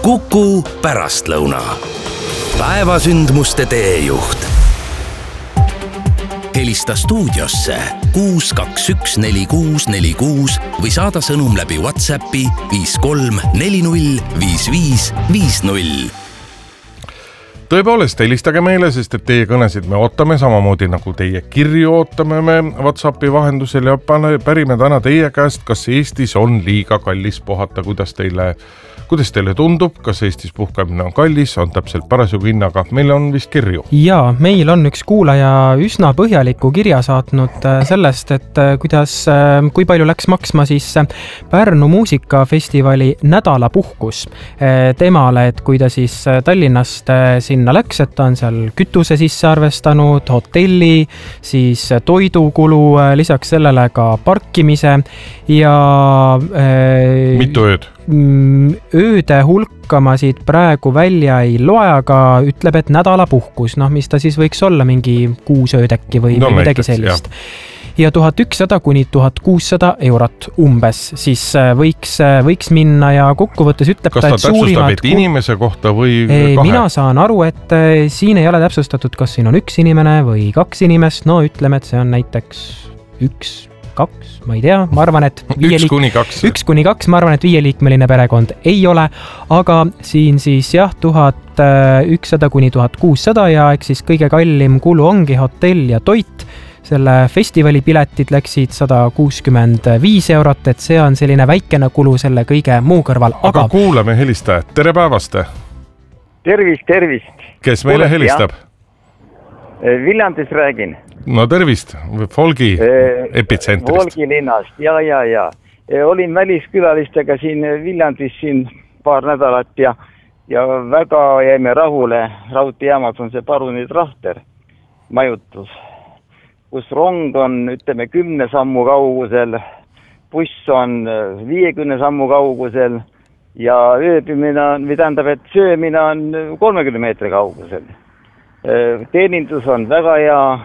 Kuku pärastlõuna. Päevasündmuste teejuht. Helista stuudiosse 6214646 või saada sõnum läbi WhatsAppi 53405550. Tõepoolest, helistage meile, sest et teie kõnesid me ootame, samamoodi nagu teie kirju ootame me WhatsAppi vahendusel ja pärime täna teie käest, kas Eestis on liiga kallis puhata, kuidas teile tundub, kas Eestis puhkamine on kallis, on täpselt parasjagu hinnaga, meil on vist kirju. Ja, meil on üks kuulaja üsna põhjaliku kirja saatnud sellest, et kui palju läks maksma siis Pärnu muusikafestivali nädalapuhkus temale, et kui ta siis Tallinnast sinna läks, et ta on seal kütuse sisse arvestanud, hotelli, siis toidukulu, lisaks sellele ka parkimise ja mitu ööd? Ööde hulka ma siit praegu välja ei loe, aga ütleb, et nädalapuhkus, mis ta siis võiks olla, mingi 6 ööd äkki või midagi sellist. Ja 1100 kuni 1600 eurot umbes, siis võiks minna ja kokkuvõttes ütleb kas ta täpsustab, et inimese kohta või kahe? Mina saan aru, et siin ei ole täpsustatud, kas siin on üks inimene või 2 inimest, ütleme, et see on näiteks 1, 2, ma ei tea, ma arvan, et 1 kuni 2, ma arvan, et 5-liikmeline perekond ei ole, aga siin siis 1100 kuni 1600 ja eks siis kõige kallim kulu ongi hotell ja toit. Selle festivali piletid läksid 165 eurot, et see on selline väikene kulu selle kõige muu kõrval. Aga kuulame helistajat, tere päevast! Tervist! Kes meile helistab? Viljandis räägin. No tervist, Folgi epitsentrist. Folgi linnast, ja. Olin väliskülalistega siin Viljandis siin paar nädalat ja väga jäime rahule. Raudteejaamas on see Paruni Trahter majutus, kus rong on, 10 sammu kaugusel, buss on 50 sammu kaugusel ja ööbimine on, et söömine on 30 meetri kaugusel. Teenindus on väga hea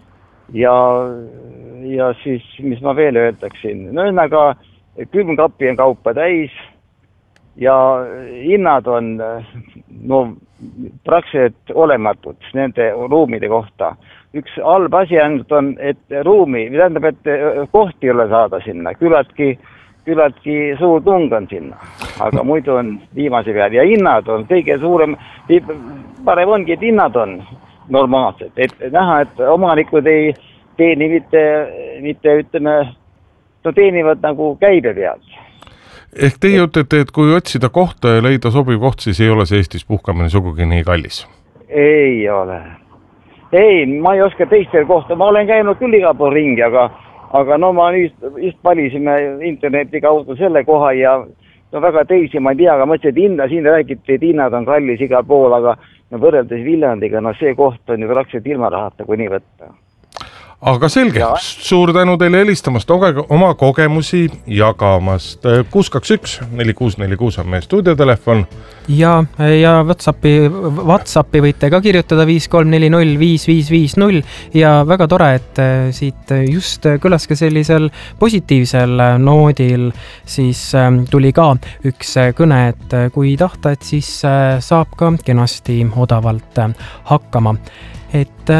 ja siis, mis ma veel öeldaksin, ühesõnaga külmkapi on kaupa täis ja hinnad on praktiliselt olematud nende ruumide kohta. Üks halb asi ainult on, et ruumi, et kohti ei ole saada sinna, küllaltki suur tung on sinna, aga muidu on viimase peal ja hinnad on kõige suurem, parem ongi, et hinnad on normaalsed, et näha, et omanikud ei teeni mitte teenivad nagu käibe pealt. Ehk teie ütlete, et kui otsida kohta ja leida sobiv koht, siis ei ole see Eestis puhkamine sugugi nii kallis? Ei ole. Ei, ma ei oska teistel kohta, ma olen käinud küll iga pool ringi, aga ma just valisime interneti kaudu selle koha ja väga teisi ma ei tea, aga mõtlesin, et siin räägiti, et hinnad on kallis igal pool, aga võrreldes Viljandiga, see koht on ju praktiliselt ilma rahata, kui nii võtta. Aga selge, suur tänu teile helistamast, oma kogemusi jagamast. 621-4646 on meie stuudiotelefon. Ja WhatsAppi võite ka kirjutada 53405550 ja väga tore, et siit just kõlas ka sellisel positiivsel noodil siis tuli ka üks kõne, et kui tahta, et siis saab ka kenasti odavalt hakkama. Et